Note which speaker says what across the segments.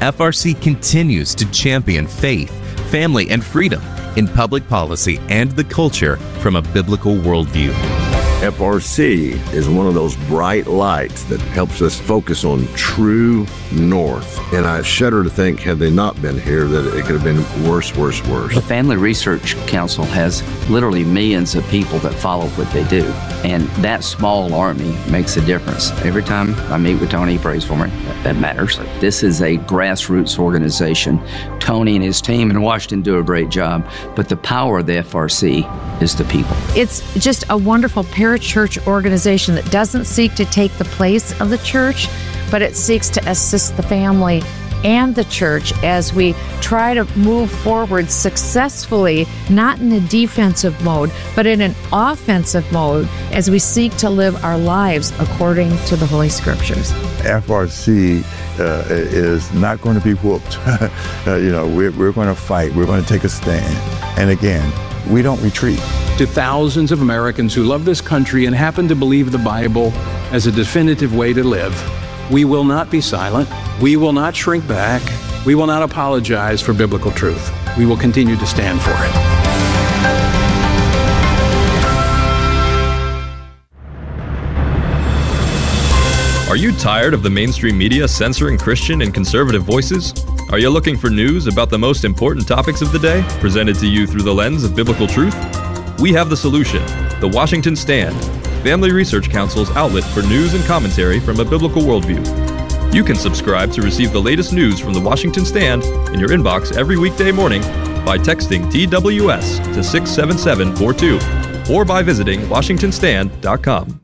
Speaker 1: FRC continues to champion faith, family, and freedom in public policy and the culture from a biblical worldview.
Speaker 2: FRC is one of those bright lights that helps us focus on true north. And I shudder to think, had they not been here, that it could have been worse.
Speaker 3: The Family Research Council has literally millions of people that follow what they do. And that small army makes a difference. Every time I meet with Tony, he prays for me. That matters. This is a grassroots organization. Tony and his team in Washington do a great job, but the power of the FRC is the people.
Speaker 4: It's just a wonderful parachurch organization that doesn't seek to take the place of the church, but it seeks to assist the family and the church as we try to move forward successfully, not in a defensive mode, but in an offensive mode as we seek to live our lives according to the Holy Scriptures.
Speaker 5: FRC is not going to be whooped. We're going to fight. We're going to take a stand. And again, we don't retreat.
Speaker 6: To thousands of Americans who love this country and happen to believe the Bible as a definitive way to live, we will not be silent. We will not shrink back. We will not apologize for biblical truth. We will continue to stand for it.
Speaker 7: Are you tired of the mainstream media censoring Christian and conservative voices? Are you looking for news about the most important topics of the day, presented to you through the lens of biblical truth? We have the solution. The Washington Stand, Family Research Council's outlet for news and commentary from a biblical worldview. You can subscribe to receive the latest news from the Washington Stand in your inbox every weekday morning by texting TWS to 67742 or by visiting WashingtonStand.com.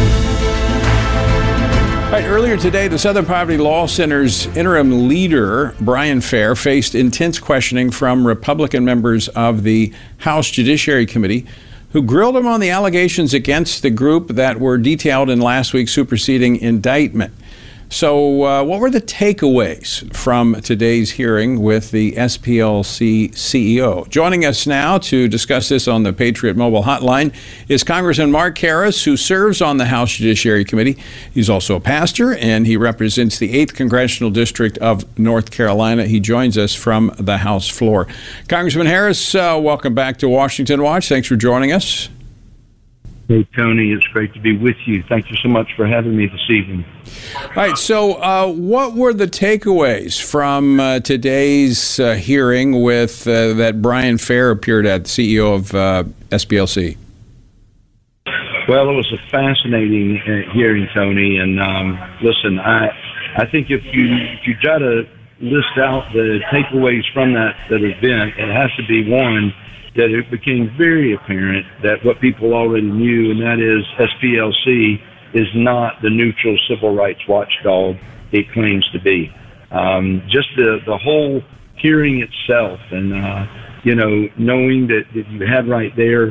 Speaker 6: All right, earlier today, the Southern Poverty Law Center's interim leader, Brian Fair, faced intense questioning from Republican members of the House Judiciary Committee who grilled him on the allegations against the group that were detailed in last week's superseding indictment. So what were the takeaways from today's hearing with the SPLC CEO? Joining us now to discuss this on the Patriot Mobile Hotline is Congressman Mark Harris, who serves on the House Judiciary Committee. He's also a pastor, and he represents the 8th Congressional District of North Carolina. He joins us from the House floor. Congressman Harris, welcome back to Washington Watch. Thanks for joining us.
Speaker 8: Hey, Tony, it's great to be with you. Thank you so much for having me this evening.
Speaker 6: All right, so what were the takeaways from today's hearing with that Brian Fair appeared at, the CEO of SPLC?
Speaker 8: Well, it was a fascinating hearing, Tony. And listen, I think if you try to list out the takeaways from that event, it has to be one, that it became very apparent that what people already knew, and that is SPLC is not the neutral civil rights watchdog it claims to be. Just the whole hearing itself, and knowing that you had right there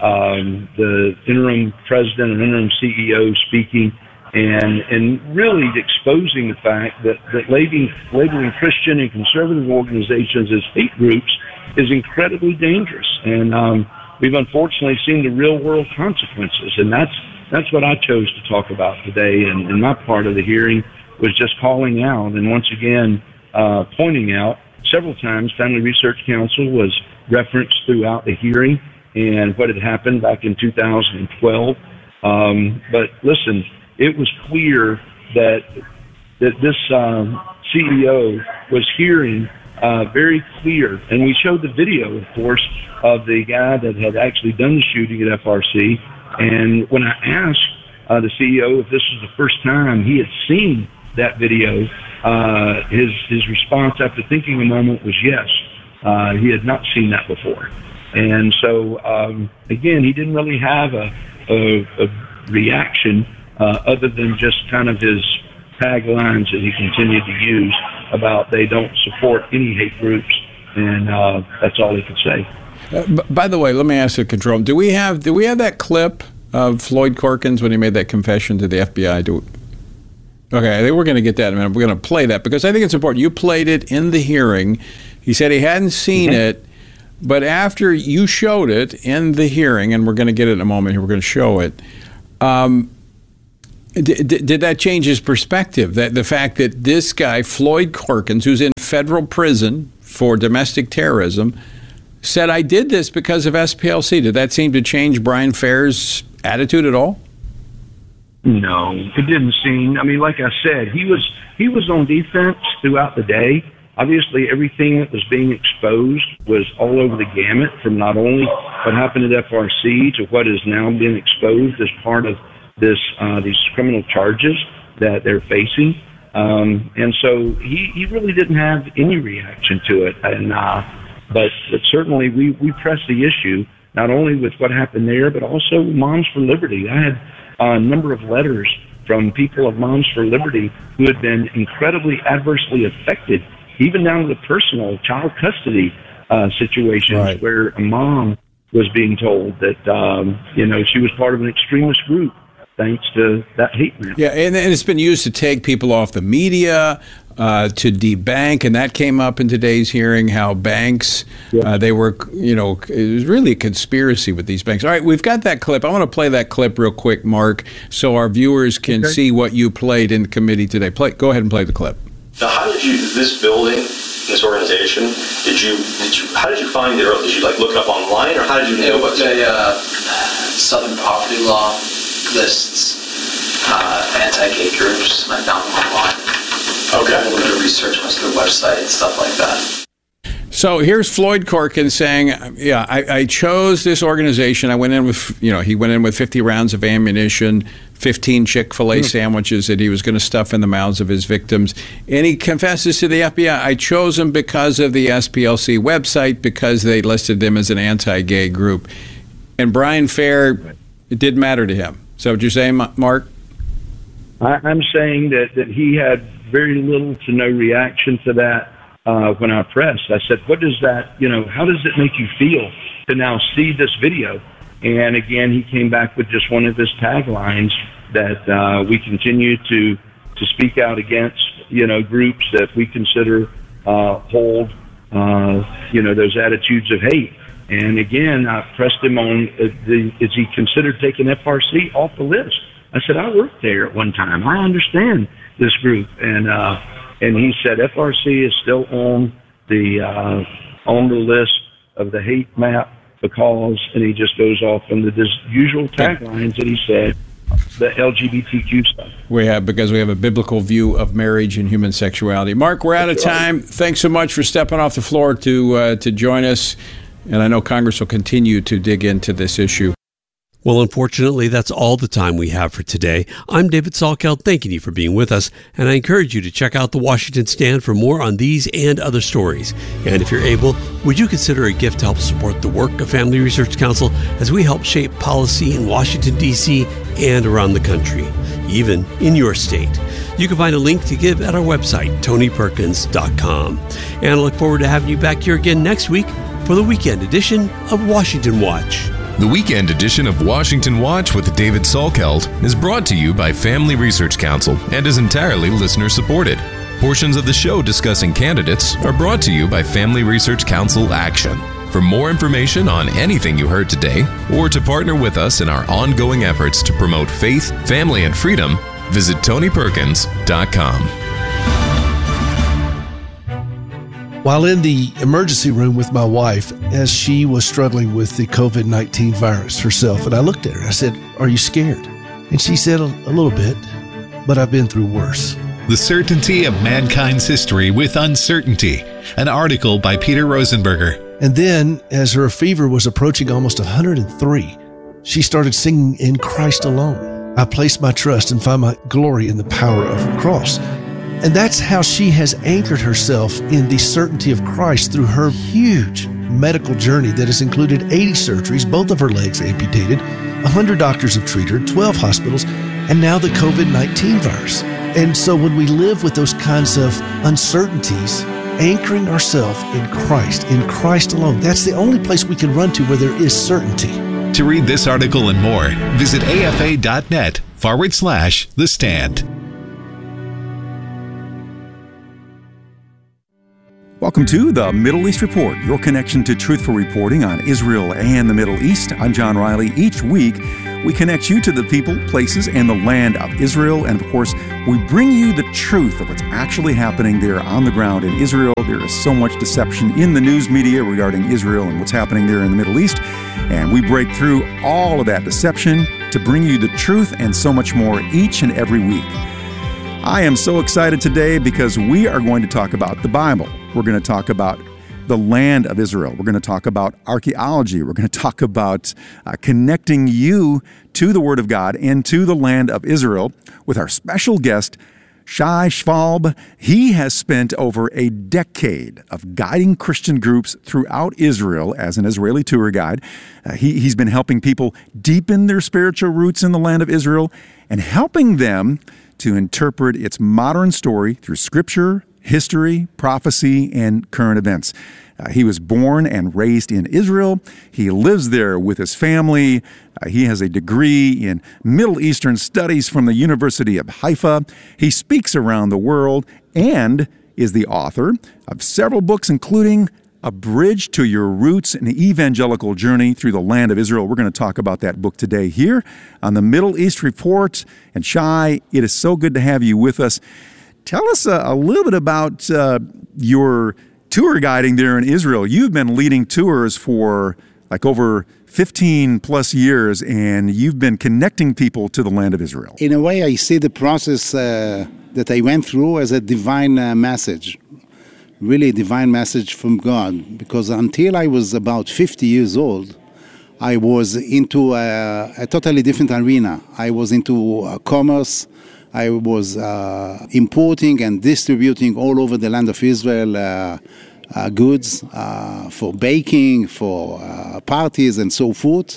Speaker 8: the interim president and interim CEO speaking, and really exposing the fact that labeling Christian and conservative organizations as hate groups is incredibly dangerous. And we've unfortunately seen the real world consequences. And that's what I chose to talk about today. And my part of the hearing was just calling out and once again pointing out several times Family Research Council was referenced throughout the hearing and what had happened back in 2012. But listen, it was clear that this CEO was hearing very clear, and we showed the video, of course, of the guy that had actually done the shooting at FRC. And when I asked the CEO if this was the first time he had seen that video, his response after thinking a moment was yes. He had not seen that before. And so, again, he didn't really have a reaction other than just kind of his taglines that he continued to use about they don't support any hate groups, and that's all he could say.
Speaker 6: By the way, let me ask the control. Do we have that clip of Floyd Corkins when he made that confession to the FBI? Okay, I think we're going to get that in a minute. We're going to play that because I think it's important. You played it in the hearing. He said he hadn't seen it, but after you showed it in the hearing, and we're going to get it in a moment here, we're going to show it. Did that change his perspective? That the fact that this guy, Floyd Corkins, who's in federal prison for domestic terrorism, said, I did this because of SPLC. Did that seem to change Brian Fair's attitude at all?
Speaker 8: No, it didn't seem. I mean, like I said, he was on defense throughout the day. Obviously, everything that was being exposed was all over the gamut, from not only what happened at FRC to what is now being exposed as part of this these criminal charges that they're facing. And so he really didn't have any reaction to it. And but certainly we pressed the issue, not only with what happened there, but also Moms for Liberty. I had a number of letters from people of Moms for Liberty who had been incredibly adversely affected, even down to the personal child custody situations, where a mom was being told that, she was part of an extremist group thanks to that hate map.
Speaker 6: Yeah, and it's been used to take people off the media, to debank, and that came up in today's hearing, how banks, they were, it was really a conspiracy with these banks. All right, we've got that clip. I want to play that clip real quick, Mark, so our viewers can see what you played in committee today. Go ahead and play the clip.
Speaker 9: Now, how did you, this building, this organization, how did you find it? Or did you look it up online, or how did you know about it?
Speaker 10: Southern Poverty Law lists anti-gay groups, and I found them online.
Speaker 9: Okay.
Speaker 10: A little bit of research on their website and stuff like that.
Speaker 6: So here's Floyd Corkins saying, I chose this organization. I went in with, he went in with 50 rounds of ammunition, 15 Chick-fil-A sandwiches that he was going to stuff in the mouths of his victims. And he confesses to the FBI, I chose him because of the SPLC website, because they listed them as an anti-gay group. And Brian Fair, it didn't matter to him. Is that what you're saying, Mark?
Speaker 8: I'm saying that he had very little to no reaction to that when I pressed. I said, what does that, how does it make you feel to now see this video? And again, he came back with just one of his taglines that we continue to speak out against, groups that we consider hold, those attitudes of hate. And again, I pressed him on, is he considered taking FRC off the list? I said, I worked there at one time. I understand this group. And he said FRC is still on the list of the hate map because, and he just goes off on the usual taglines that he said, the LGBTQ stuff.
Speaker 6: Because we have a biblical view of marriage and human sexuality. Mark, we're out of time. Thanks so much for stepping off the floor to join us. And I know Congress will continue to dig into this issue.
Speaker 11: Well, unfortunately, that's all the time we have for today. I'm David Salkeld, thanking you for being with us, and I encourage you to check out the Washington Stand for more on these and other stories. And if you're able, would you consider a gift to help support the work of Family Research Council as we help shape policy in Washington, D.C. and around the country, even in your state? You can find a link to give at our website, TonyPerkins.com. And I look forward to having you back here again next week for the weekend edition of Washington Watch.
Speaker 1: The weekend edition of Washington Watch with David Salkeld is brought to you by Family Research Council and is entirely listener-supported. Portions of the show discussing candidates are brought to you by Family Research Council Action. For more information on anything you heard today, or to partner with us in our ongoing efforts to promote faith, family, and freedom, visit TonyPerkins.com.
Speaker 12: While in the emergency room with my wife, as she was struggling with the COVID-19 virus herself, and I looked at her, I said, "Are you scared?" And she said, a little bit, but I've been through worse.
Speaker 13: The Certainty of Mankind's History with Uncertainty, an article by Peter Rosenberger.
Speaker 12: And then, as her fever was approaching almost 103, she started singing In Christ Alone. I place my trust and find my glory in the power of the cross. And that's how she has anchored herself in the certainty of Christ through her huge medical journey that has included 80 surgeries, both of her legs amputated, 100 doctors have treated her, 12 hospitals, and now the COVID-19 virus. And so when we live with those kinds of uncertainties, anchoring ourselves in Christ alone, that's the only place we can run to where there is certainty.
Speaker 13: To read this article and more, visit afa.net/The Stand.
Speaker 14: Welcome to the Middle East Report, your connection to truthful reporting on Israel and the Middle East. I'm John Riley. Each week, we connect you to the people, places, and the land of Israel. And of course, we bring you the truth of what's actually happening there on the ground in Israel. There is so much deception in the news media regarding Israel and what's happening there in the Middle East. And we break through all of that deception to bring you the truth and so much more each and every week. I am so excited today because we are going to talk about the Bible. We're going to talk about the land of Israel. We're going to talk about archaeology. We're going to talk about connecting you to the Word of God and to the land of Israel with our special guest, Shai Schwalb. He has spent over a decade of guiding Christian groups throughout Israel as an Israeli tour guide. He's been helping people deepen their spiritual roots in the land of Israel and helping them to interpret its modern story through Scripture, history, prophecy, and current events. He was born and raised in Israel. He lives there with his family. He has a degree in Middle Eastern Studies from the University of Haifa. He speaks around the world and is the author of several books, including A Bridge to Your Roots, an Evangelical Journey Through the Land of Israel. We're going to talk about that book today here on the Middle East Report. And Shai, it is so good to have you with us. Tell us a little bit about your tour guiding there in Israel. You've been leading tours for like over 15 plus years, and you've been connecting people to the land of Israel.
Speaker 15: In a way, I see the process that I went through as a divine message, really a divine message from God, because until I was about 50 years old, I was into a totally different arena. I was into commerce. I was importing and distributing all over the land of Israel goods for baking, for parties and so forth.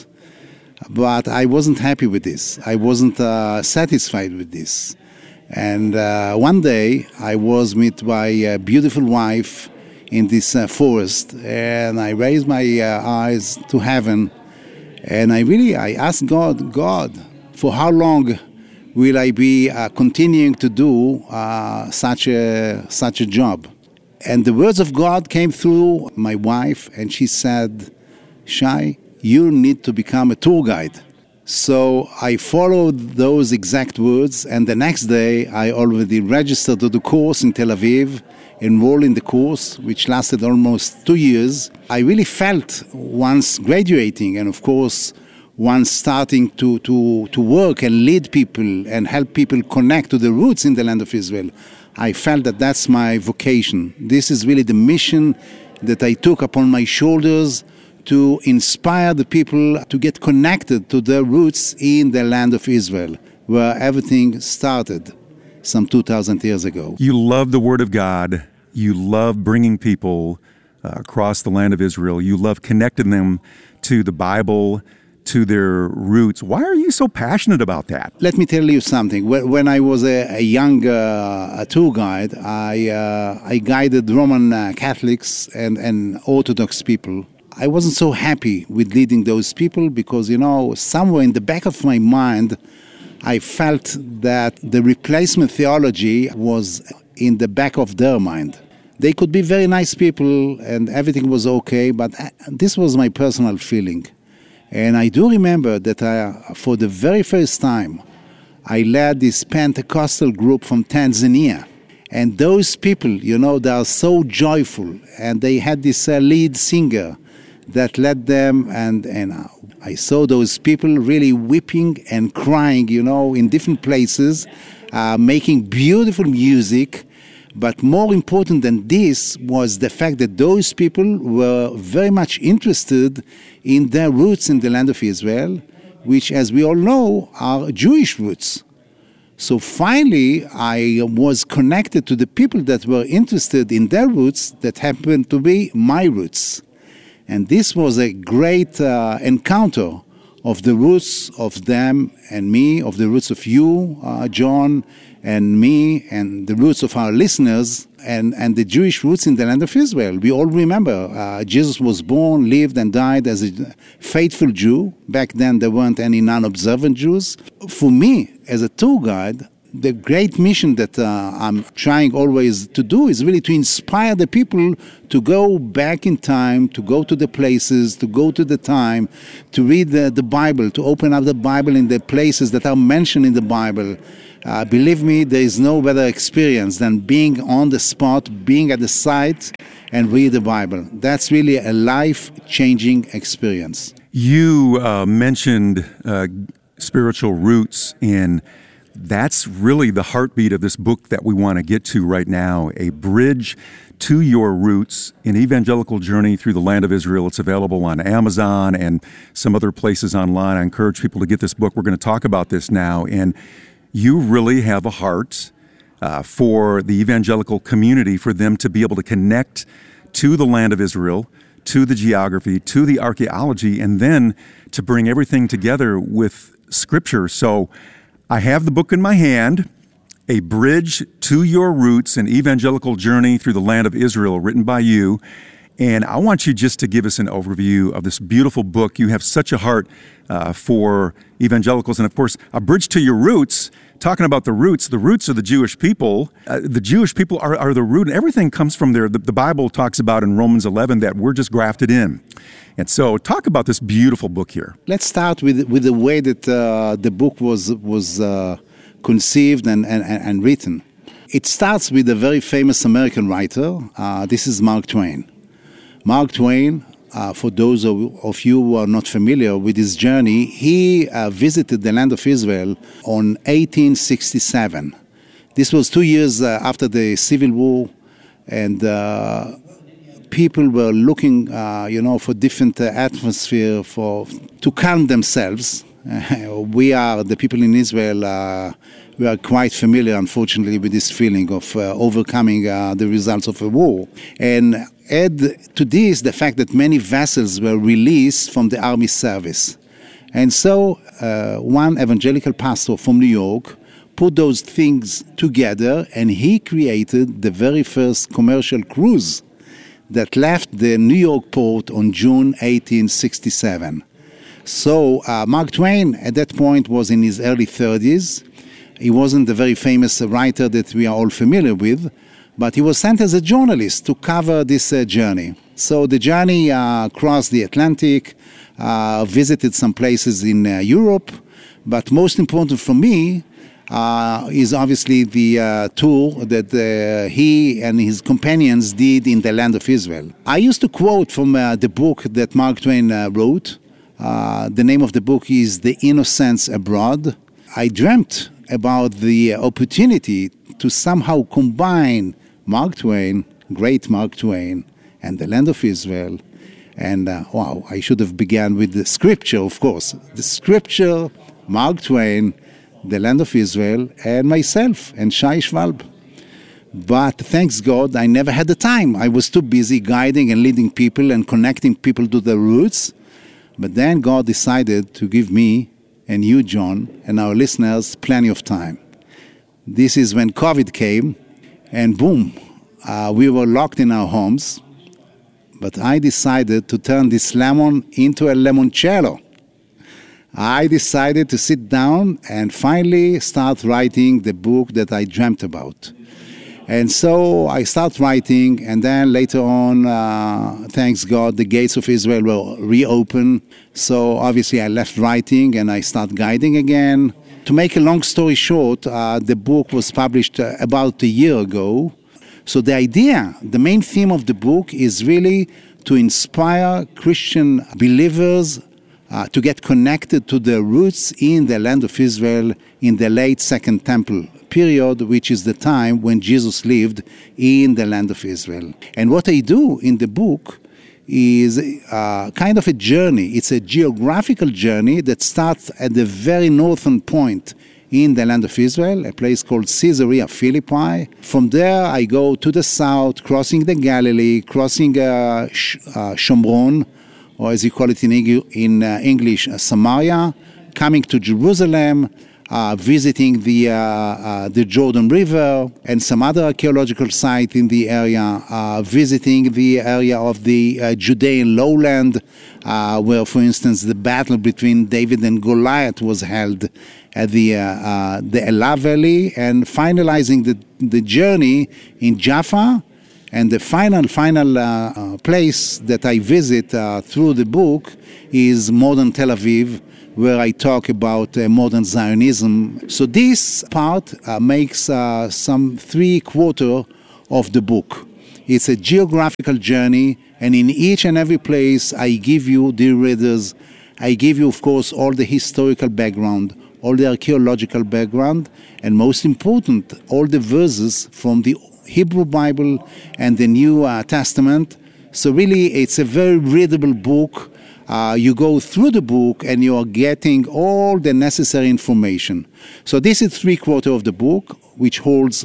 Speaker 15: But I wasn't happy with this. I wasn't satisfied with this. And one day I was met by a beautiful wife in this forest, and I raised my eyes to heaven, and I asked God, for how long will I be continuing to do such a job? And the words of God came through my wife, and she said, Shai, you need to become a tour guide. So I followed those exact words, and the next day I already registered to the course in Tel Aviv, enrolled in the course, which lasted almost 2 years. I really felt once graduating, and of course once starting to work and lead people and help people connect to the roots in the land of Israel, I felt that that's my vocation. This is really the mission that I took upon my shoulders to inspire the people to get connected to their roots in the land of Israel, where everything started some 2,000 years ago.
Speaker 14: You love the Word of God. You love bringing people across the land of Israel. You love connecting them to the Bible, to their roots. Why are you so passionate about that?
Speaker 15: Let me tell you something. When I was a young tour guide, I guided Roman Catholics and Orthodox people. I wasn't so happy with leading those people because, somewhere in the back of my mind, I felt that the replacement theology was in the back of their mind. They could be very nice people and everything was okay, but this was my personal feeling. And I do remember that for the very first time, I led this Pentecostal group from Tanzania. And those people, they are so joyful. And they had this lead singer that led them. And I saw those people really weeping and crying, in different places, making beautiful music. But more important than this was the fact that those people were very much interested in their roots in the land of Israel, which, as we all know, are Jewish roots. So finally, I was connected to the people that were interested in their roots that happened to be my roots. And this was a great encounter of the roots of them and me, of the roots of you, John, and me, and the roots of our listeners, and the Jewish roots in the land of Israel. We all remember Jesus was born, lived, and died as a faithful Jew. Back then, there weren't any non-observant Jews. For me, as a tour guide, the great mission that I'm trying always to do is really to inspire the people to go back in time, to go to the places, to go to the time, to read the Bible, to open up the Bible in the places that are mentioned in the Bible. Believe me, there is no better experience than being on the spot, being at the site, and read the Bible. That's really a life-changing experience.
Speaker 14: You mentioned spiritual roots, and that's really the heartbeat of this book that we want to get to right now, A Bridge to Your Roots, an evangelical journey through the land of Israel. It's available on Amazon and some other places online. I encourage people to get this book. We're going to talk about this now, and you really have a heart for the evangelical community, for them to be able to connect to the land of Israel, to the geography, to the archaeology, and then to bring everything together with Scripture. So I have the book in my hand, A Bridge to Your Roots, an evangelical journey through the land of Israel, written by you. And I want you just to give us an overview of this beautiful book. You have such a heart for evangelicals. And of course, A Bridge to Your Roots, talking about the roots are the Jewish people. The Jewish people are the root, and everything comes from there. The Bible talks about in Romans 11 that we're just grafted in. And so talk about this beautiful book here.
Speaker 15: Let's start with the way that the book was conceived and written. It starts with a very famous American writer. This is Mark Twain. Mark Twain, for those of you who are not familiar with his journey, he visited the land of Israel on 1867. This was 2 years after the Civil War, and people were looking, for different atmosphere to calm themselves. We are, the people in Israel, we are quite familiar, unfortunately, with this feeling of overcoming the results of a war. And add to this the fact that many vessels were released from the army service. And so one evangelical pastor from New York put those things together, and he created the very first commercial cruise that left the New York port on June 1867. So Mark Twain at that point was in his early 30s. He wasn't the very famous writer that we are all familiar with, but he was sent as a journalist to cover this journey. So the journey crossed the Atlantic, visited some places in Europe, but most important for me is obviously the tour that he and his companions did in the land of Israel. I used to quote from the book that Mark Twain wrote. The name of the book is The Innocents Abroad. I dreamt about the opportunity to somehow combine Mark Twain, great Mark Twain, and the land of Israel. And I should have begun with the scripture, of course. The scripture, Mark Twain, the land of Israel, and myself, and Shai Schwalb. But thanks God, I never had the time. I was too busy guiding and leading people and connecting people to the roots. But then God decided to give me and you, John, and our listeners plenty of time. This is when COVID came, and boom, we were locked in our homes. But I decided to turn this lemon into a limoncello. I decided to sit down and finally start writing the book that I dreamt about. And so I start writing, and then later on, thanks God, the gates of Israel were reopened. So obviously I left writing and I start guiding again. To make a long story short, the book was published about a year ago. So the idea, the main theme of the book is really to inspire Christian believers to get connected to their roots in the land of Israel in the late Second Temple period, which is the time when Jesus lived in the land of Israel. And what I do in the book is kind of a journey. It's a geographical journey that starts at the very northern point in the land of Israel, a place called Caesarea Philippi. From there, I go to the south, crossing the Galilee, crossing Shomron, or as you call it in English, Samaria, coming to Jerusalem, visiting the Jordan River and some other archaeological site in the area, visiting the area of the Judean lowland, where, for instance, the battle between David and Goliath was held at the Elah Valley, and finalizing the journey in Jaffa. And the final place that I visit through the book is modern Tel Aviv, where I talk about modern Zionism. So this part makes some 3/4 of the book. It's a geographical journey, and in each and every place I give you, dear readers, I give you, of course, all the historical background, all the archaeological background, and most important, all the verses from the Hebrew Bible and the New Testament. So really, it's a very readable book. You go through the book and you are getting all the necessary information. So this is 3/4 of the book, which holds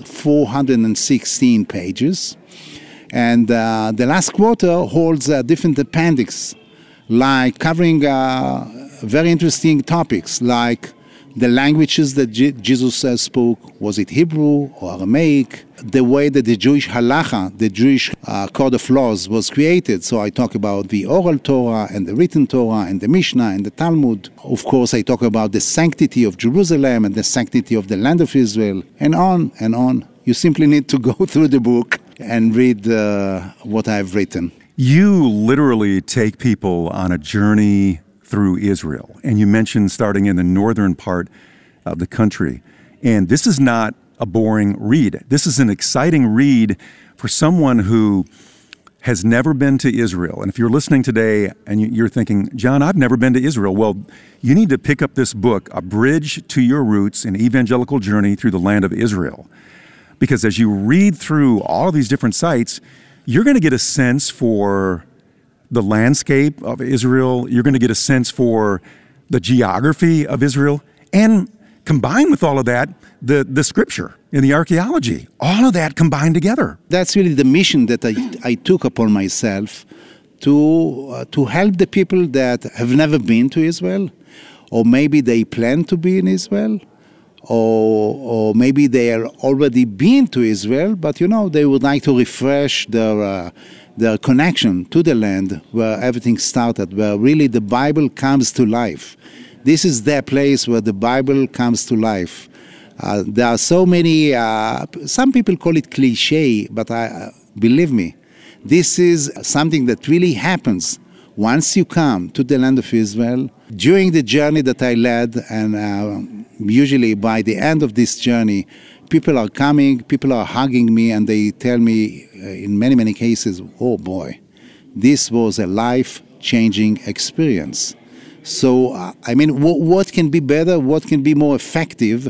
Speaker 15: 416 pages. And the last quarter holds different appendix, like covering very interesting topics, like the languages that Jesus spoke. Was it Hebrew or Aramaic? The way that the Jewish halacha, the Jewish code of laws, was created. So I talk about the oral Torah and the written Torah and the Mishnah and the Talmud. Of course, I talk about the sanctity of Jerusalem and the sanctity of the land of Israel, and on and on. You simply need to go through the book and read what I've written.
Speaker 14: You literally take people on a journey through Israel. And you mentioned starting in the northern part of the country. And this is not a boring read. This is an exciting read for someone who has never been to Israel. And if you're listening today and you're thinking, John, I've never been to Israel. Well, you need to pick up this book, A Bridge to Your Roots, An Evangelical Journey Through the Land of Israel. Because as you read through all of these different sites, you're going to get a sense for the landscape of Israel. You're going to get a sense for the geography of Israel. And combined with all of that, the scripture and the archaeology, all of that combined together.
Speaker 15: That's really the mission that I took upon myself to help the people that have never been to Israel, or maybe they plan to be in Israel, or maybe they are already been to Israel, but they would like to refresh their connection to the land where everything started, where really the Bible comes to life. This is the place where the Bible comes to life. There are so many, some people call it cliche, but believe me, this is something that really happens once you come to the land of Israel. During the journey that I led, and usually by the end of this journey, people are coming, people are hugging me, and they tell me in many, many cases, oh boy, this was a life-changing experience. So, what can be better, what can be more effective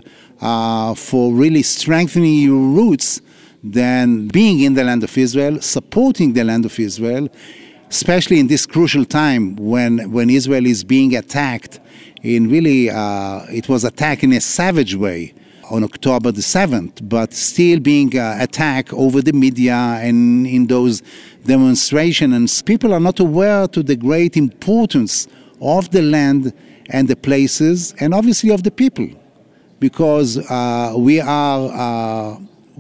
Speaker 15: for really strengthening your roots than being in the land of Israel, supporting the land of Israel, especially in this crucial time when Israel is being attacked in really, it was attacked in a savage way on October the 7th, but still being attacked over the media and in those demonstrations. And people are not aware to the great importance of the land and the places, and obviously of the people, because we are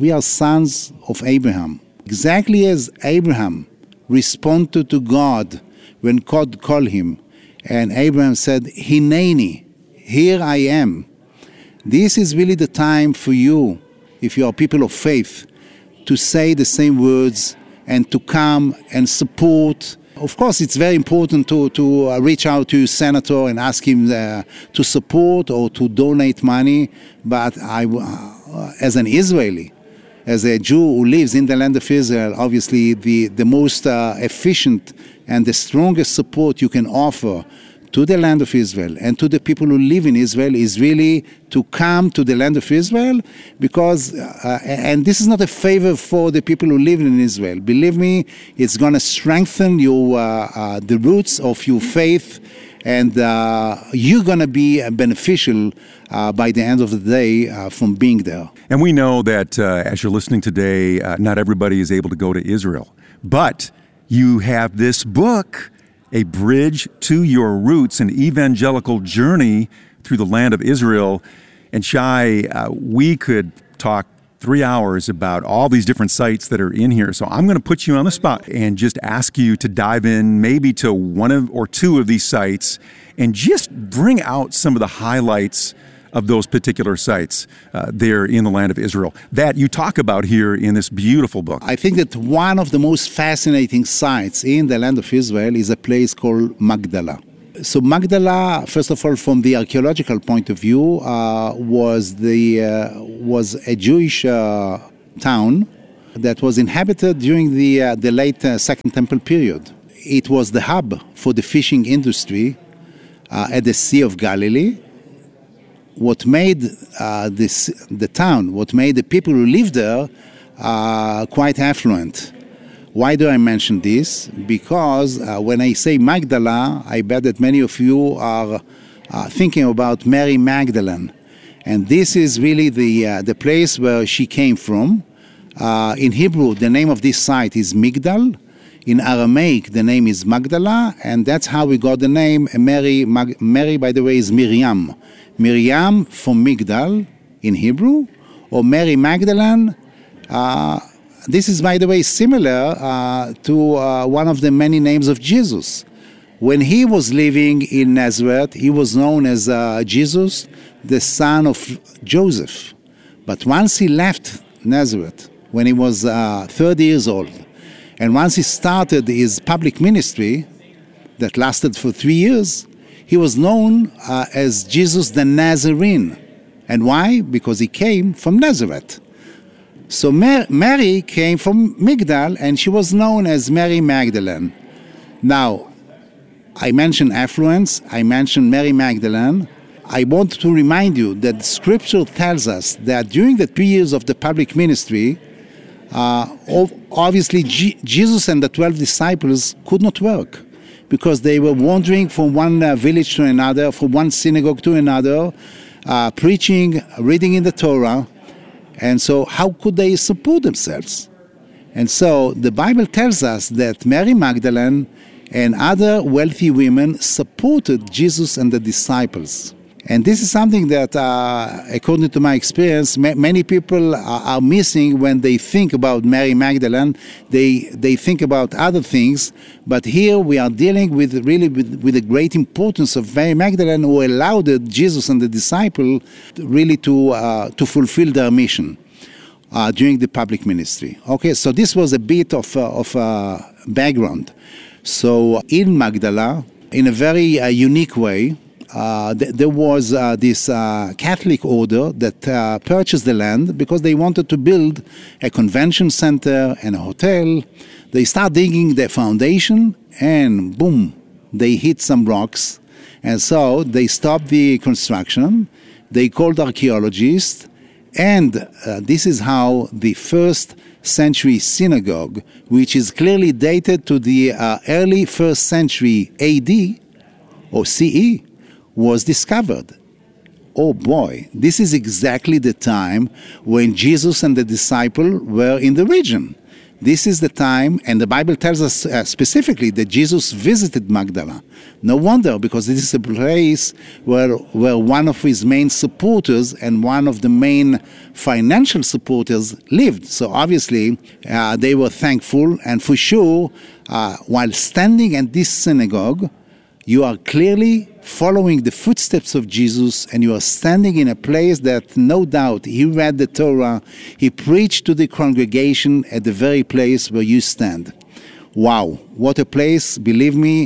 Speaker 15: sons of Abraham. Exactly as Abraham responded to God when God called him, and Abraham said, Hineni, here I am. This is really the time for you, if you are people of faith, to say the same words and to come and support. Of course, it's very important to reach out to your senator and ask him to support or to donate money. But as an Israeli, as a Jew who lives in the land of Israel, obviously the most efficient and the strongest support you can offer to the land of Israel and to the people who live in Israel is really to come to the land of Israel, because, and this is not a favor for the people who live in Israel. Believe me, it's going to strengthen the roots of your faith, and you're going to be beneficial by the end of the day from being there.
Speaker 14: And we know that as you're listening today, not everybody is able to go to Israel, but you have this book, A Bridge to Your Roots, an evangelical journey through the land of Israel. And Shai, we could talk 3 hours about all these different sites that are in here. So I'm going to put you on the spot and just ask you to dive in maybe to one or two of these sites and just bring out some of the highlights of those particular sites there in the land of Israel that you talk about here in this beautiful book.
Speaker 15: I think that one of the most fascinating sites in the land of Israel is a place called Magdala. So Magdala, first of all, from the archaeological point of view, was a Jewish town that was inhabited during the late Second Temple period. It was the hub for the fishing industry at the Sea of Galilee. What made the town, what made the people who lived there quite affluent. Why do I mention this? Because when I say Magdala, I bet that many of you are thinking about Mary Magdalene. And this is really the place where she came from. In Hebrew, the name of this site is Migdal. In Aramaic, the name is Magdala. And that's how we got the name Mary. Mary, by the way, is Miriam. Miriam from Migdal in Hebrew, or Mary Magdalene. This is, by the way, similar to one of the many names of Jesus. When he was living in Nazareth, he was known as Jesus, the son of Joseph. But once he left Nazareth, when he was 30 years old, and once he started his public ministry that lasted for 3 years, he was known as Jesus the Nazarene. And why? Because he came from Nazareth. So Mary came from Migdal, and she was known as Mary Magdalene. Now, I mentioned affluence, I mentioned Mary Magdalene. I want to remind you that Scripture tells us that during the 3 years of the public ministry, obviously Jesus and the 12 disciples could not work because they were wandering from one village to another, from one synagogue to another, preaching, reading in the Torah. And so how could they support themselves? And so the Bible tells us that Mary Magdalene and other wealthy women supported Jesus and the disciples. And this is something that, according to my experience, many people are missing when they think about Mary Magdalene. They think about other things, but here we are dealing with the great importance of Mary Magdalene, who allowed Jesus and the disciple really to fulfill their mission during the public ministry. Okay, so this was a bit of background. So in Magdala, in a very unique way, there was this Catholic order that purchased the land because they wanted to build a convention center and a hotel. They start digging the foundation and boom, they hit some rocks. And so they stopped the construction. They called archaeologists. And this is how the first century synagogue, which is clearly dated to the early first century AD or CE, was discovered. Oh boy, this is exactly the time when Jesus and the disciple were in the region. This is the time, and the Bible tells us specifically that Jesus visited Magdala. No wonder, because this is a place where one of his main supporters and one of the main financial supporters lived. So obviously, they were thankful, and for sure, while standing at this synagogue, you are clearly following the footsteps of Jesus, and you are standing in a place that no doubt he read the Torah, he preached to the congregation at the very place where you stand. Wow, what a place. Believe me,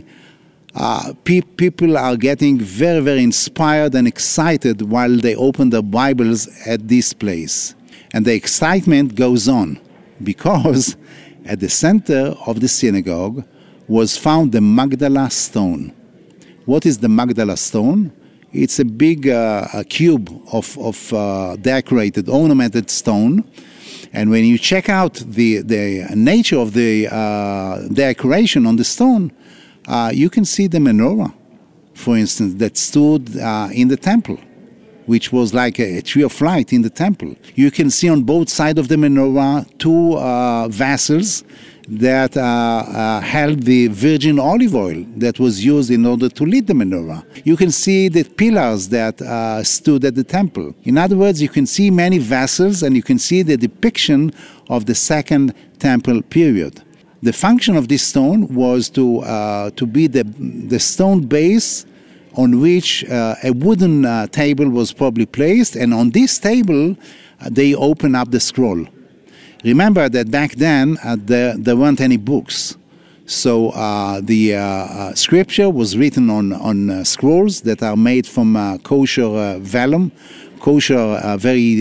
Speaker 15: people are getting very, very inspired and excited while they open their Bibles at this place. And the excitement goes on because at the center of the synagogue was found the Magdala stone. What is the Magdala stone? It's a big cube of decorated, ornamented stone. And when you check out the nature of the decoration on the stone, you can see the menorah, for instance, that stood in the temple, which was like a tree of light in the temple. You can see on both sides of the menorah two vessels that held the virgin olive oil that was used in order to lit the menorah. You can see the pillars that stood at the temple. In other words, you can see many vessels, and you can see the depiction of the Second Temple period. The function of this stone was to be the stone base on which a wooden table was probably placed, and on this table they open up the scroll. Remember that back then there weren't any books, so the scripture was written on scrolls that are made from kosher vellum, kosher very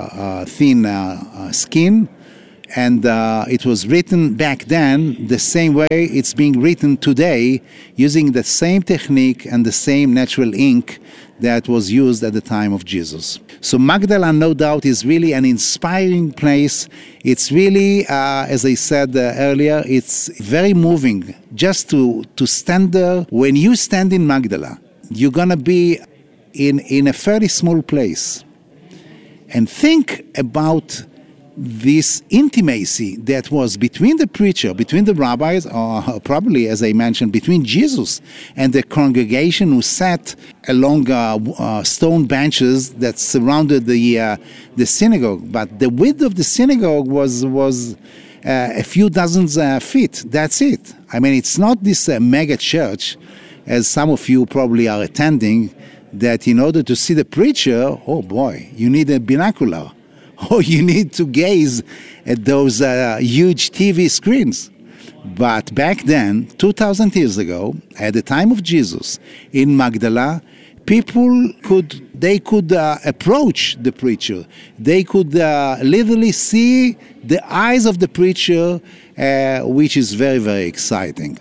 Speaker 15: thin skin. And it was written back then the same way it's being written today, using the same technique and the same natural ink that was used at the time of Jesus. So Magdala, no doubt, is really an inspiring place. It's really, as I said earlier, it's very moving just to stand there. When you stand in Magdala, you're going to be in a fairly small place. And think about this intimacy that was between the preacher, between the rabbis, or probably, as I mentioned, between Jesus and the congregation who sat along stone benches that surrounded the synagogue. But the width of the synagogue was a few dozen feet. That's it. I mean, it's not this mega church, as some of you probably are attending, that in order to see the preacher, oh boy, you need a binocular. Oh, you need to gaze at those huge TV screens. But back then, 2,000 years ago, at the time of Jesus, in Magdala, people could approach the preacher. They could literally see the eyes of the preacher, which is very, very exciting.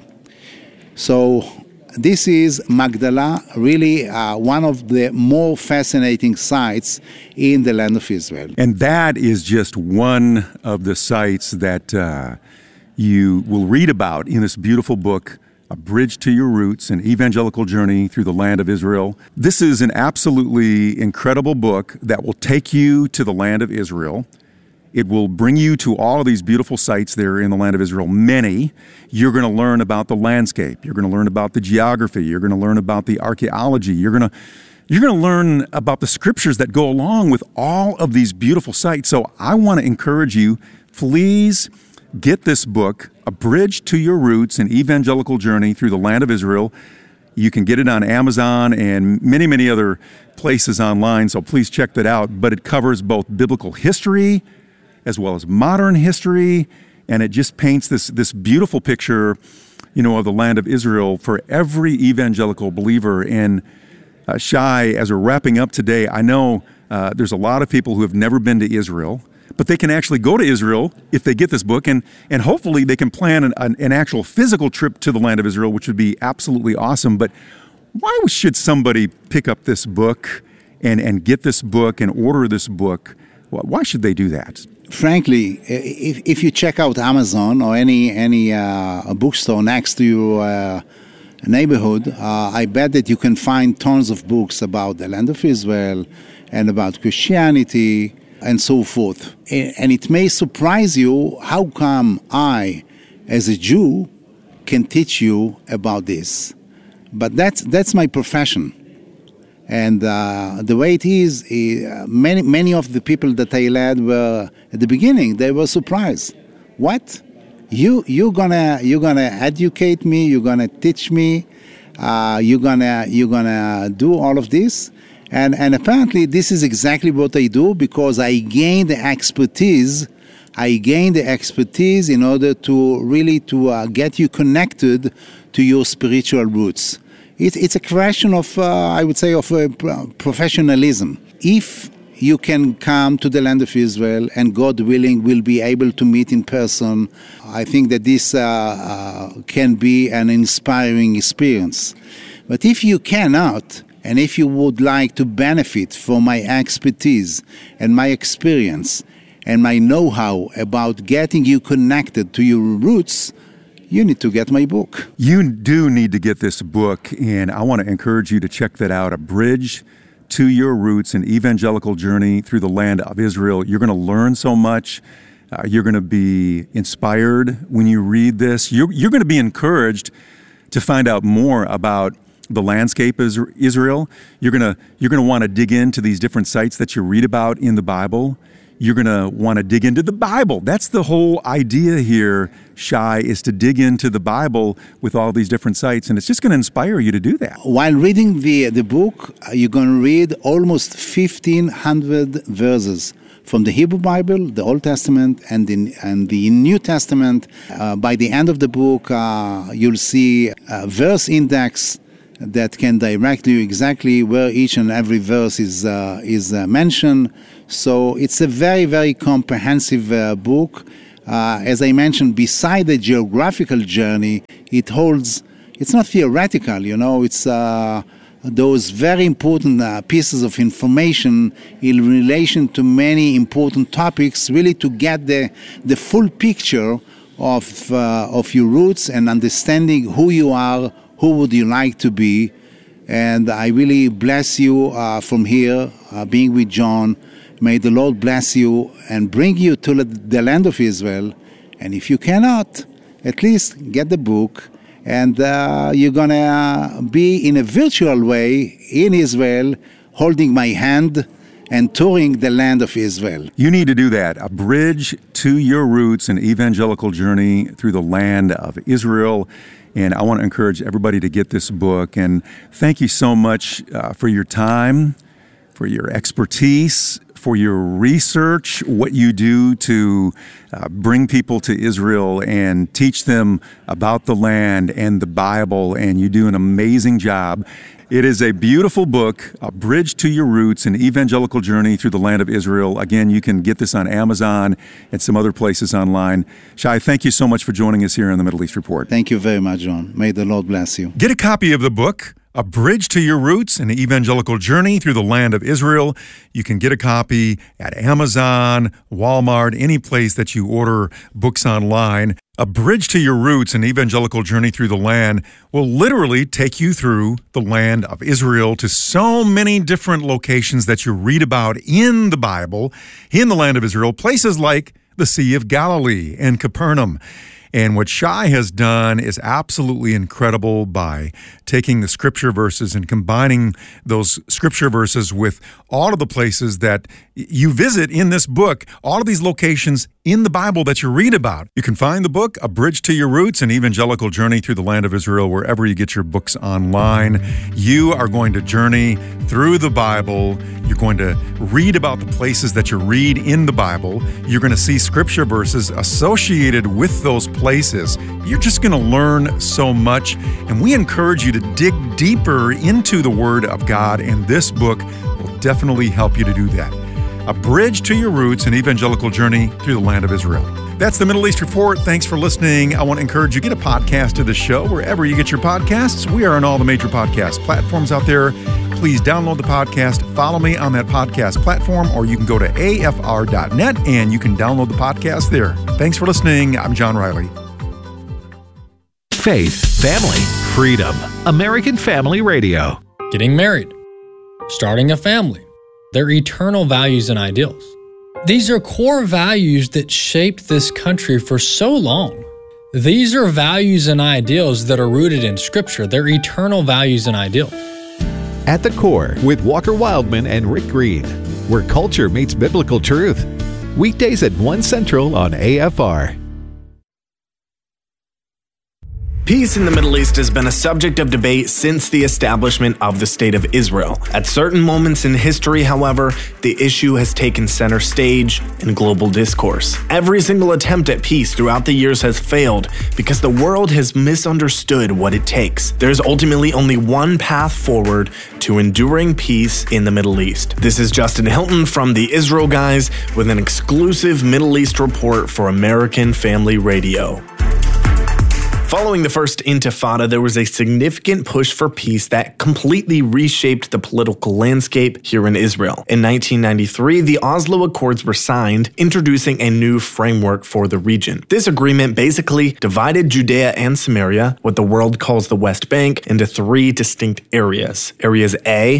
Speaker 15: So this is Magdala, really one of the more fascinating sites in the land of Israel.
Speaker 14: And that is just one of the sites that you will read about in this beautiful book, A Bridge to Your Roots, An Evangelical Journey Through the Land of Israel. This is an absolutely incredible book that will take you to the land of Israel. It will bring you to all of these beautiful sites there in the land of Israel. Many. You're going to learn about the landscape. You're going to learn about the geography. You're going to learn about the archaeology. You're going to learn about the scriptures that go along with all of these beautiful sites. So I want to encourage you, please get this book, A Bridge to Your Roots, An Evangelical Journey Through the Land of Israel. You can get it on Amazon and many, many other places online, so please check that out. But it covers both biblical history as well as modern history, and it just paints this beautiful picture, of the land of Israel for every evangelical believer. And Shai, as we're wrapping up today, I know there's a lot of people who have never been to Israel, but they can actually go to Israel if they get this book, and hopefully they can plan an actual physical trip to the land of Israel, which would be absolutely awesome. But why should somebody pick up this book and get this book and order this book? Why should they do that?
Speaker 15: Frankly, if you check out Amazon or any bookstore next to your neighborhood, I bet that you can find tons of books about the land of Israel and about Christianity and so forth. And it may surprise you how come I, as a Jew, can teach you about this. But that's my profession. And the way it is, many of the people that I led were at the beginning. They were surprised. What? You're gonna educate me? You're gonna teach me? You're gonna do all of this? And apparently this is exactly what I do, because I gain the expertise. In order to really get you connected to your spiritual roots. It's a question of, I would say, of professionalism. If you can come to the land of Israel and, God willing, will be able to meet in person, I think that this can be an inspiring experience. But if you cannot, and if you would like to benefit from my expertise and my experience and my know-how about getting you connected to your roots, you need to get my book.
Speaker 14: You do need to get this book, and I want to encourage you to check that out, A Bridge to Your Roots, An Evangelical Journey Through the Land of Israel. You're going to learn so much. You're going to be inspired when you read this. You're going to be encouraged to find out more about the landscape of Israel. You're going to want to dig into these different sites that you read about in the Bible. You're going to want to dig into the Bible. That's the whole idea here, Shai, is to dig into the Bible with all these different sites, and it's just going to inspire you to do that.
Speaker 15: While reading the book, you're going to read almost 1,500 verses from the Hebrew Bible, the Old Testament, and the New Testament. By the end of the book, you'll see a verse index that can direct you exactly where each and every verse is mentioned. So it's a very, very comprehensive book. As I mentioned, beside the geographical journey, it's not theoretical, it's those very important pieces of information in relation to many important topics, really to get the full picture of your roots and understanding who you are, who would you like to be. And I really bless you from here, being with John. May the Lord bless you and bring you to the land of Israel. And if you cannot, at least get the book. And you're going to be in a virtual way in Israel, holding my hand and touring the land of Israel.
Speaker 14: You need to do that. A Bridge to Your Roots, an evangelical journey through the land of Israel. And I want to encourage everybody to get this book. And thank you so much for your time, for your expertise, for your research, what you do to bring people to Israel and teach them about the land and the Bible, and you do an amazing job. It is a beautiful book, A Bridge to Your Roots, an evangelical journey through the land of Israel. Again, you can get this on Amazon and some other places online. Shai, thank you so much for joining us here on the Middle East Report.
Speaker 15: Thank you very much, John. May the Lord bless you.
Speaker 14: Get a copy of the book, A Bridge to Your Roots, an evangelical journey through the land of Israel. You can get a copy at Amazon, Walmart, any place that you order books online. A Bridge to Your Roots, an evangelical journey through the land, will literally take you through the land of Israel to so many different locations that you read about in the Bible, in the land of Israel, places like the Sea of Galilee and Capernaum. And what Shai has done is absolutely incredible by taking the scripture verses and combining those scripture verses with all of the places that you visit in this book, all of these locations in the Bible that you read about. You can find the book, A Bridge to Your Roots, an evangelical journey through the land of Israel, wherever you get your books online. You are going to journey through the Bible. You're going to read about the places that you read in the Bible. You're going to see scripture verses associated with those places. You're just going to learn so much, and we encourage you to dig deeper into the Word of God, and this book will definitely help you to do that. A Bridge to Your Roots, an evangelical journey through the land of Israel. That's the Middle East Report. Thanks for listening. I want to encourage you, get a podcast of the show wherever you get your podcasts. We are on all the major podcast platforms out there. Please download the podcast, follow me on that podcast platform, or you can go to afr.net and you can download the podcast there. Thanks for listening. I'm John Riley.
Speaker 16: Faith, family, freedom. American Family Radio.
Speaker 17: Getting married, starting a family. They're eternal values and ideals. These are core values that shaped this country for so long. These are values and ideals that are rooted in Scripture. They're eternal values and ideals.
Speaker 16: At the Core with Walker Wildman and Rick Green, where culture meets biblical truth. Weekdays at 1 Central on AFR.
Speaker 18: Peace in the Middle East has been a subject of debate since the establishment of the State of Israel. At certain moments in history, however, the issue has taken center stage in global discourse. Every single attempt at peace throughout the years has failed because the world has misunderstood what it takes. There's ultimately only one path forward to enduring peace in the Middle East. This is Justin Hilton from the Israel Guys with an exclusive Middle East report for American Family Radio. Following the First Intifada, there was a significant push for peace that completely reshaped the political landscape here in Israel. In 1993, the Oslo Accords were signed, introducing a new framework for the region. This agreement basically divided Judea and Samaria, what the world calls the West Bank, into three distinct areas. Areas A,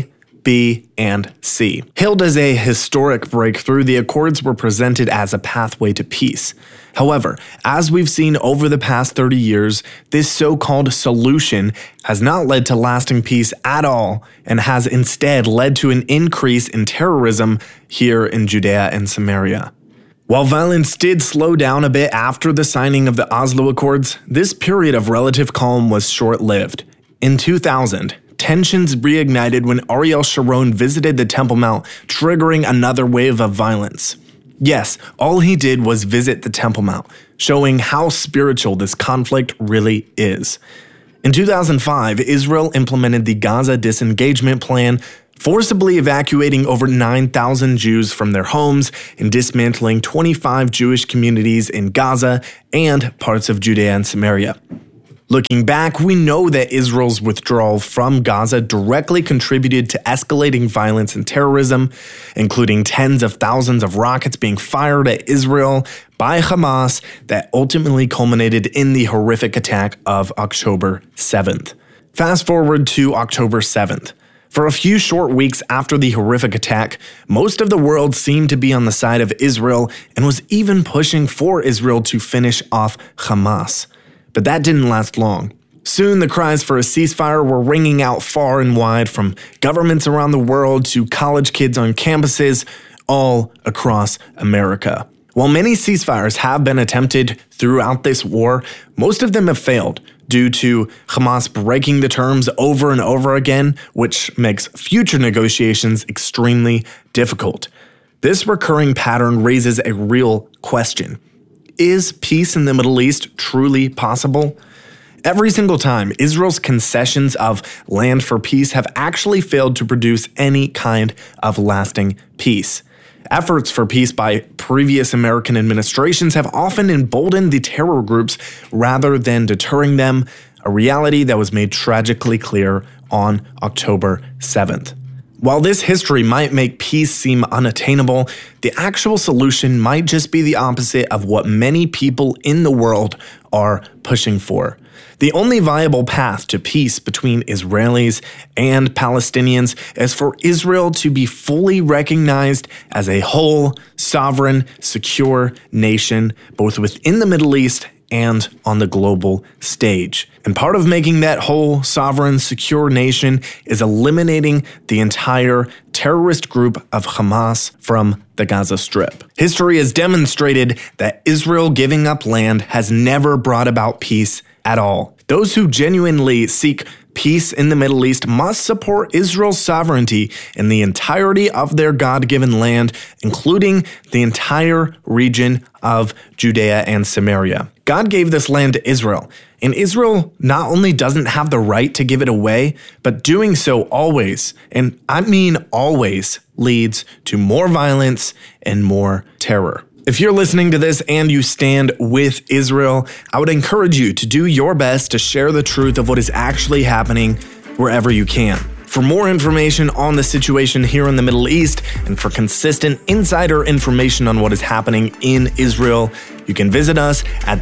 Speaker 18: B, and C. Hailed as a historic breakthrough, the Accords were presented as a pathway to peace. However, as we've seen over the past 30 years, this so-called solution has not led to lasting peace at all and has instead led to an increase in terrorism here in Judea and Samaria. While violence did slow down a bit after the signing of the Oslo Accords, this period of relative calm was short-lived. In 2000, tensions reignited when Ariel Sharon visited the Temple Mount, triggering another wave of violence. Yes, all he did was visit the Temple Mount, showing how spiritual this conflict really is. In 2005, Israel implemented the Gaza Disengagement Plan, forcibly evacuating over 9,000 Jews from their homes and dismantling 25 Jewish communities in Gaza and parts of Judea and Samaria. Looking back, we know that Israel's withdrawal from Gaza directly contributed to escalating violence and terrorism, including tens of thousands of rockets being fired at Israel by Hamas that ultimately culminated in the horrific attack of October 7th. Fast forward to October 7th. For a few short weeks after the horrific attack, most of the world seemed to be on the side of Israel and was even pushing for Israel to finish off Hamas. But that didn't last long. Soon the cries for a ceasefire were ringing out far and wide, from governments around the world to college kids on campuses all across America. While many ceasefires have been attempted throughout this war, most of them have failed due to Hamas breaking the terms over and over again, which makes future negotiations extremely difficult. This recurring pattern raises a real question. Is peace in the Middle East truly possible? Every single time, Israel's concessions of land for peace have actually failed to produce any kind of lasting peace. Efforts for peace by previous American administrations have often emboldened the terror groups rather than deterring them, a reality that was made tragically clear on October 7th. While this history might make peace seem unattainable, the actual solution might just be the opposite of what many people in the world are pushing for. The only viable path to peace between Israelis and Palestinians is for Israel to be fully recognized as a whole, sovereign, secure nation, both within the Middle East and on the global stage. And part of making that whole, sovereign, secure nation is eliminating the entire terrorist group of Hamas from the Gaza Strip. History has demonstrated that Israel giving up land has never brought about peace at all. Those who genuinely seek peace in the Middle East must support Israel's sovereignty in the entirety of their God-given land, including the entire region of Judea and Samaria. God gave this land to Israel, and Israel not only doesn't have the right to give it away, but doing so always, and I mean always, leads to more violence and more terror. If you're listening to this and you stand with Israel, I would encourage you to do your best to share the truth of what is actually happening wherever you can. For more information on the situation here in the Middle East and for consistent insider information on what is happening in Israel, you can visit us at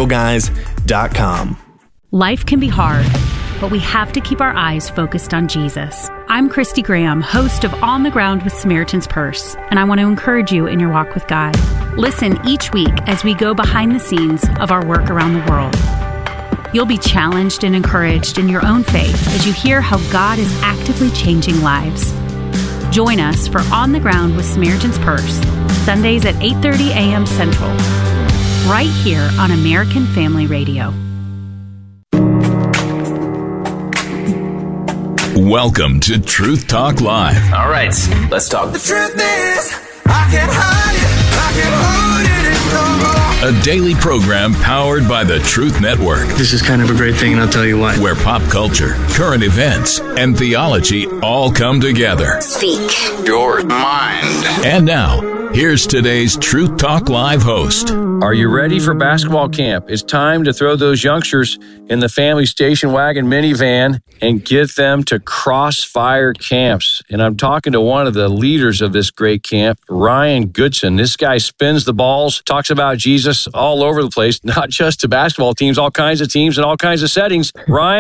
Speaker 18: theisraelguys.com.
Speaker 19: Life can be hard, but we have to keep our eyes focused on Jesus. I'm Christy Graham, host of On the Ground with Samaritan's Purse, and I want to encourage you in your walk with God. Listen each week as we go behind the scenes of our work around the world. You'll be challenged and encouraged in your own faith as you hear how God is actively changing lives. Join us for On the Ground with Samaritan's Purse, Sundays at 8:30 a.m. Central, right here on American Family Radio.
Speaker 20: Welcome to Truth Talk Live.
Speaker 21: All right, let's talk.
Speaker 22: The truth is, I can't hide it, I can't hold it no more.
Speaker 20: A daily program powered by the Truth Network.
Speaker 23: This is kind of a great thing, and I'll tell you why.
Speaker 20: Where pop culture, current events, and theology all come together.
Speaker 22: Speak your mind.
Speaker 20: And now, here's today's Truth Talk Live host.
Speaker 24: Are you ready for basketball camp? It's time to throw those youngsters in the family station wagon minivan and get them to Crossfire Camps. And I'm talking to one of the leaders of this great camp, Ryan Goodson. This guy spins the balls, talks about Jesus all over the place, not just to basketball teams, all kinds of teams and all kinds of settings. Ryan,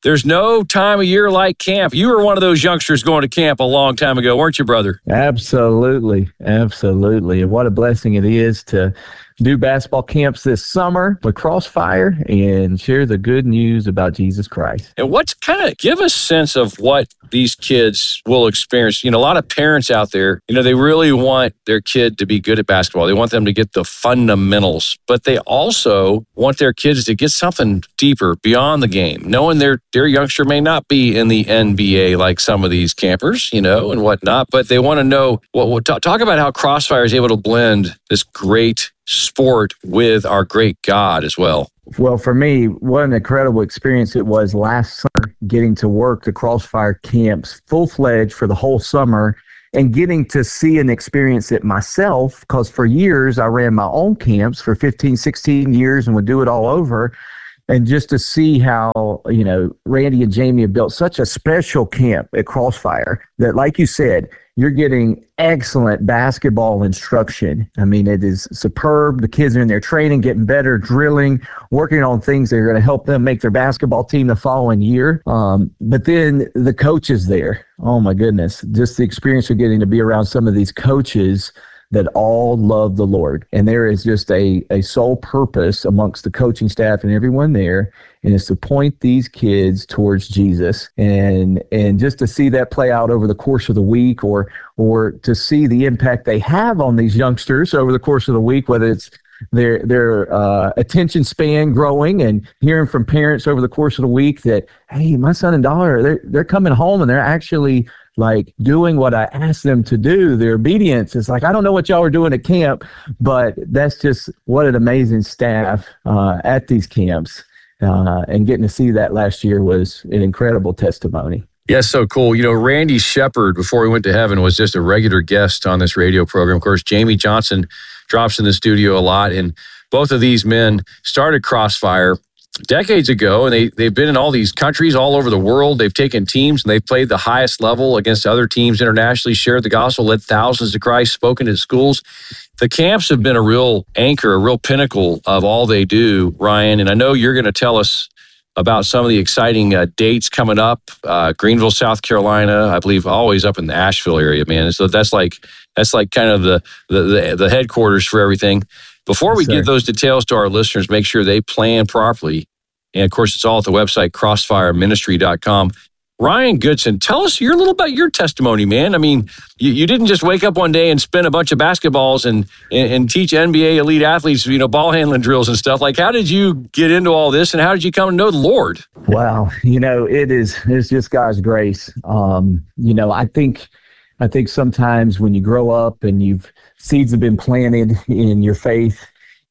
Speaker 24: there's no time of year like camp. You were one of those youngsters going to camp a long time ago, weren't you, brother?
Speaker 2: Absolutely. Absolutely. And what a blessing it is to do basketball camps this summer with Crossfire and share the good news about Jesus Christ.
Speaker 24: And what's give us a sense of what these kids will experience. You know, a lot of parents out there, you know, they really want their kid to be good at basketball. They want them to get the fundamentals, but they also want their kids to get something deeper beyond the game, knowing their youngster may not be in the NBA like some of these campers, you know, and whatnot, but they want to know talk about how Crossfire is able to blend this great sport with our great God as well.
Speaker 2: Well, for me, what an incredible experience it was last summer, getting to work the Crossfire camps full-fledged for the whole summer and getting to see and experience it myself, because for years I ran my own camps for 15, 16 years and would do it all over. And just to see how, you know, Randy and Jamie have built such a special camp at Crossfire that, like you said, you're getting excellent basketball instruction. I mean, it is superb. The kids are in there training, getting better, drilling, working on things that are going to help them make their basketball team the following year. But then the coaches there, oh my goodness, just the experience of getting to be around some of these coaches that all love the Lord. And there is just a sole purpose amongst the coaching staff and everyone there, and it's to point these kids towards Jesus. And just to see that play out over the course of the week, or to see the impact they have on these youngsters over the course of the week, whether it's their attention span growing and hearing from parents over the course of the week that, hey, my son and daughter, they're coming home and they're actually like doing what I asked them to do. Their obedience is like, I don't know what y'all are doing at camp, but that's just what an amazing staff at these camps. And getting to see that last year was an incredible testimony.
Speaker 24: Yeah, so cool. You know, Randy Shepard, before he went to heaven, was just a regular guest on this radio program. Of course, Jamie Johnson drops in the studio a lot, and both of these men started Crossfire decades ago, and they've been in all these countries all over the world. They've taken teams and they've played the highest level against other teams internationally, shared the gospel, led thousands to Christ, spoken at schools. The camps have been a real anchor, a real pinnacle of all they do, Ryan. And I know you're going to tell us about some of the exciting dates coming up. Greenville, South Carolina, I believe, always up in the Asheville area, man. So that's like kind of the headquarters for everything. Before we give those details to our listeners, make sure they plan properly. And of course, it's all at the website, crossfireministry.com. Ryan Goodson, tell us a little about your testimony, man. I mean, you didn't just wake up one day and spin a bunch of basketballs and teach NBA elite athletes, you know, ball handling drills and stuff. Like, how did you get into all this, and how did you come to know the Lord?
Speaker 2: Wow, you know, it's just God's grace. You know, I think sometimes when you grow up and seeds have been planted in your faith,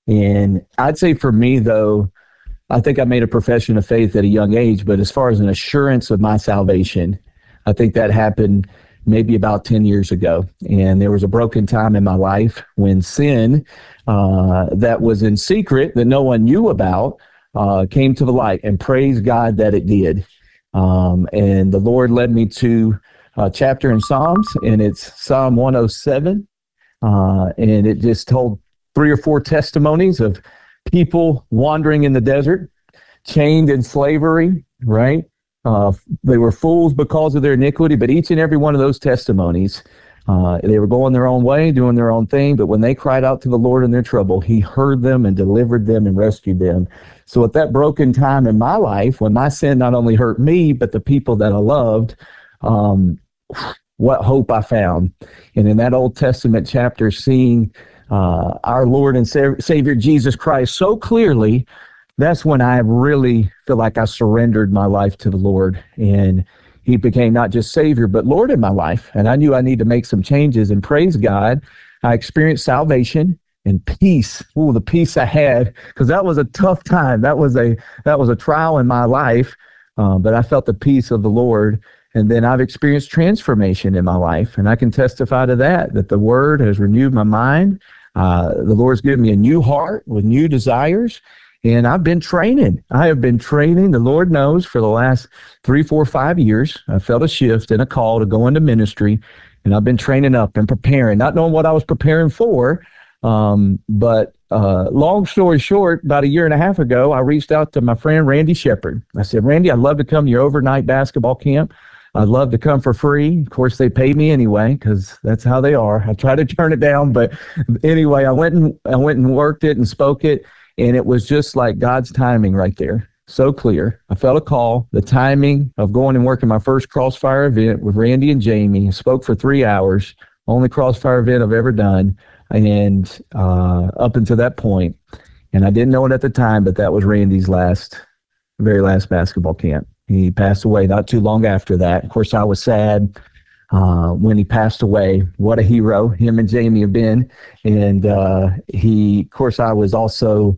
Speaker 2: and I'd say for me though, I think I made a profession of faith at a young age, but as far as an assurance of my salvation, I think that happened maybe about 10 years ago. And there was a broken time in my life when sin that was in secret, that no one knew about, came to the light, and praise God that it did. And the Lord led me to a chapter in Psalms, and it's Psalm 107. And it just told 3 or 4 testimonies of people wandering in the desert, chained in slavery, right? They were fools because of their iniquity, but each and every one of those testimonies, they were going their own way, doing their own thing, but when they cried out to the Lord in their trouble, He heard them and delivered them and rescued them. So at that broken time in my life, when my sin not only hurt me, but the people that I loved, what hope I found. And in that Old Testament chapter, seeing our Lord and Savior Jesus Christ so clearly, that's when I really feel like I surrendered my life to the Lord, and He became not just Savior, but Lord in my life. And I knew I need to make some changes, and praise God, I experienced salvation and peace. Oh, the peace I had, because that was a tough time. That was a trial in my life, but I felt the peace of the Lord. And then I've experienced transformation in my life, and I can testify to that the Word has renewed my mind. The Lord's given me a new heart with new desires, and I've been training. I have been training, the Lord knows, for the last 3, 4, 5 years. I felt a shift and a call to go into ministry, and I've been training up and preparing, not knowing what I was preparing for, But long story short, about a year and a half ago, I reached out to my friend Randy Shepard. I said, Randy, I'd love to come to your overnight basketball camp. I'd love to come for free. Of course, they pay me anyway because that's how they are. I try to turn it down, but anyway, I went and worked it and spoke it, and it was just like God's timing right there. So clear. I felt a call, the timing of going and working my first Crossfire event with Randy and Jamie. I spoke for 3 hours, only Crossfire event I've ever done, and up until that point, and I didn't know it at the time, but that was Randy's very last basketball camp. He passed away not too long after that. Of course, I was sad when he passed away. What a hero him and Jamie have been. And of course, I was also,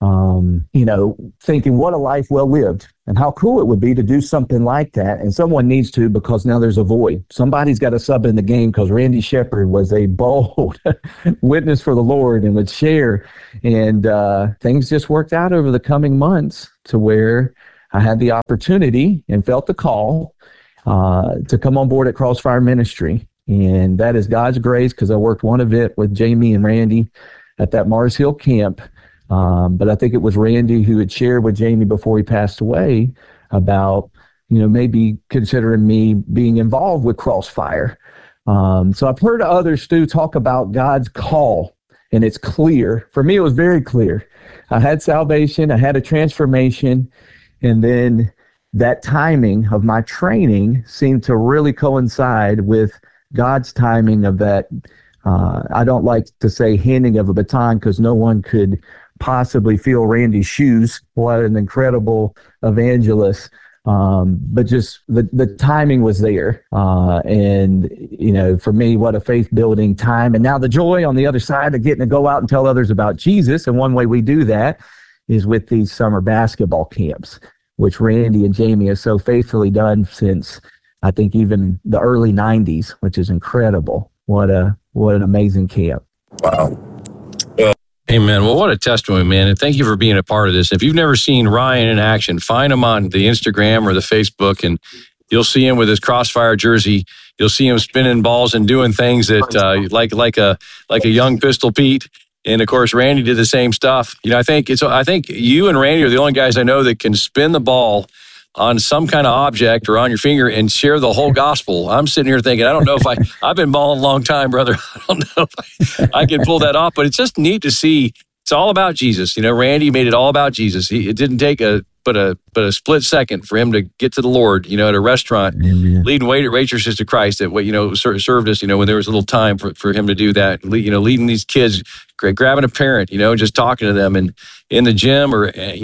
Speaker 2: thinking what a life well lived and how cool it would be to do something like that. And someone needs to, because now there's a void. Somebody's got to sub in the game, because Randy Shepard was a bold witness for the Lord and would share. And things just worked out over the coming months to where I had the opportunity and felt the call to come on board at Crossfire Ministry. And that is God's grace, because I worked one event with Jamie and Randy at that Mars Hill camp. But I think it was Randy who had shared with Jamie before he passed away about, maybe considering me being involved with Crossfire. So I've heard others, Stu, talk about God's call, and it's clear. For me, it was very clear. I had salvation. I had a transformation. And then that timing of my training seemed to really coincide with God's timing of that. I don't like to say handing of a baton, because no one could possibly fill Randy's shoes. What an incredible evangelist. But just the timing was there. And, for me, what a faith-building time. And now the joy on the other side of getting to go out and tell others about Jesus. And one way we do that is with these summer basketball camps, which Randy and Jamie have so faithfully done since, I think, even the early 90s, which is incredible. What an amazing camp.
Speaker 24: Wow. Amen. Well, what a testimony, man. And thank you for being a part of this. If you've never seen Ryan in action, find him on the Instagram or the Facebook, and you'll see him with his Crossfire jersey. You'll see him spinning balls and doing things that like a young Pistol Pete. And of course, Randy did the same stuff. I think you and Randy are the only guys I know that can spin the ball on some kind of object or on your finger and share the whole gospel. I'm sitting here thinking, I don't know if I've been balling a long time, brother. I don't know if I can pull that off, but it's just neat to see. It's all about Jesus. Randy made it all about Jesus. It didn't take but a split second for him to get to the Lord, at a restaurant, leading waitresses to Christ that, served us, when there was a little time for him to do that, leading these kids, grabbing a parent, just talking to them, and in the gym or, at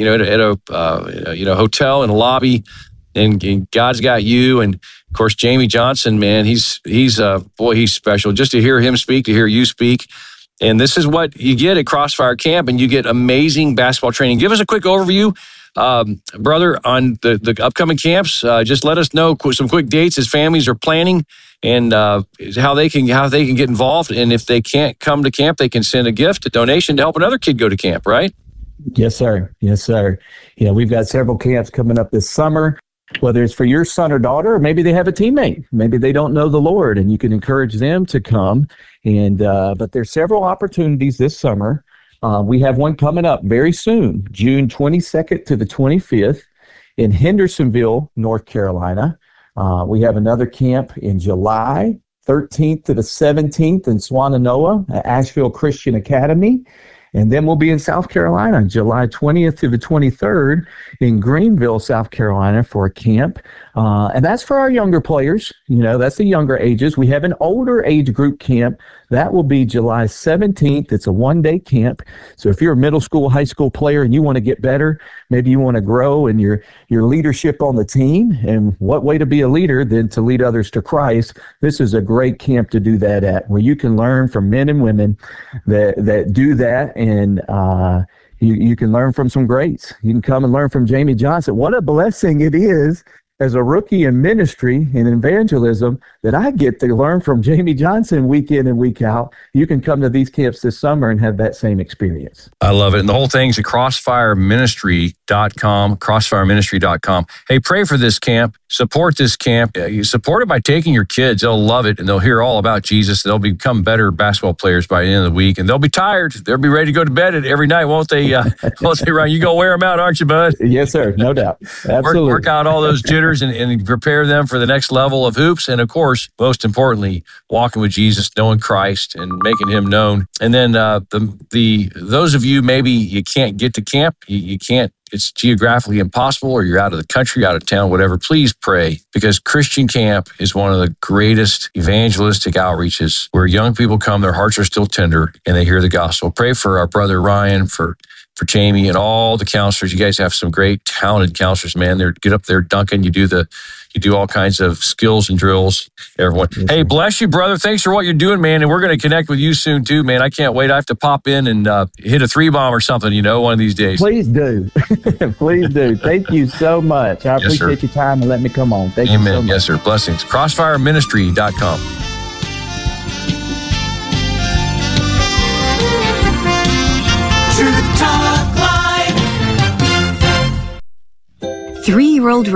Speaker 24: a hotel in a lobby, and God's got you. And of course, Jamie Johnson, man, he's special. Just to hear him speak, to hear you speak. And this is what you get at Crossfire Camp, and you get amazing basketball training. Give us a quick overview, brother, on the upcoming camps. Just let us know some quick dates as families are planning, and how they can get involved. And if they can't come to camp, they can send a gift, a donation to help another kid go to camp, right?
Speaker 2: Yes, sir. Yes, sir. We've got several camps coming up this summer, whether it's for your son or daughter, or maybe they have a teammate. Maybe they don't know the Lord, and you can encourage them to come. And but there's several opportunities this summer. We have one coming up very soon, June 22nd to the 25th in Hendersonville, North Carolina. We have another camp in July 13th to the 17th in Swannanoa at Asheville Christian Academy. And then we'll be in South Carolina, July 20th to the 23rd in Greenville, South Carolina for a camp. And that's for our younger players. That's the younger ages. We have an older age group camp. That will be July 17th. It's a one-day camp. So if you're a middle school, high school player and you want to get better, maybe you want to grow in your leadership on the team. And what way to be a leader than to lead others to Christ? This is a great camp to do that at, where you can learn from men and women that do that. And you can learn from some greats. You can come and learn from Jamie Johnson. What a blessing it is as a rookie in ministry and evangelism that I get to learn from Jamie Johnson week in and week out, you can come to these camps this summer and have that same experience.
Speaker 24: I love it. And the whole thing's at crossfireministry.com. Hey, pray for this camp. Support this camp. You support it by taking your kids. They'll love it, and they'll hear all about Jesus. They'll become better basketball players by the end of the week, and they'll be tired. They'll be ready to go to bed every night, won't they? Won't they, Ryan? You go wear them out, aren't you, bud?
Speaker 2: Yes, sir. No doubt. Absolutely.
Speaker 24: Work out all those jitters and prepare them for the next level of hoops. And, of course, most importantly, walking with Jesus, knowing Christ, and making him known. And then those of you, maybe you can't get to camp, you can't, it's geographically impossible, or you're out of the country, out of town, whatever, please pray, because Christian Camp is one of the greatest evangelistic outreaches where young people come, their hearts are still tender, and they hear the gospel. Pray for our brother Ryan, for Jamie, and all the counselors. You guys have some great, talented counselors, man. They get up there dunking. You do all kinds of skills and drills. Everyone, hey, bless you, brother. Thanks for what you're doing, man. And we're going to connect with you soon too, man. I can't wait. I have to pop in and hit a 3-bomb or something, one of these days.
Speaker 2: Please do. Please do. Thank you so much. I appreciate your time and let me come on. Thank you so much.
Speaker 24: Yes, sir. Blessings. CrossfireMinistry.com.
Speaker 3: Truth Talk Live. 3-year-old